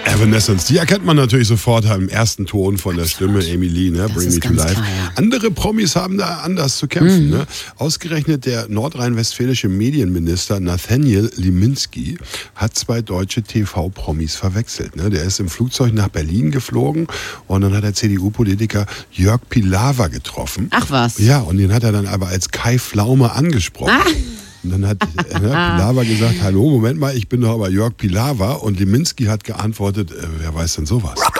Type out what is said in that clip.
Evanescence, die erkennt man natürlich sofort im ersten Ton von der Stimme, Amy Lee, ne? Bring Me to Life. Klar, ja. Andere Promis haben da anders zu kämpfen. Ne? Ausgerechnet der nordrhein-westfälische Medienminister Nathaniel Liminski hat 2 deutsche TV-Promis verwechselt. Ne? Der ist im Flugzeug nach Berlin geflogen und dann hat der CDU-Politiker Jörg Pilawa getroffen. Ach was. Ja, und den hat er dann aber als Kai Pflaume angesprochen. Und dann hat Pilawa gesagt, hallo, Moment mal, ich bin doch aber Jörg Pilawa. Und Liminski hat geantwortet, wer weiß denn sowas?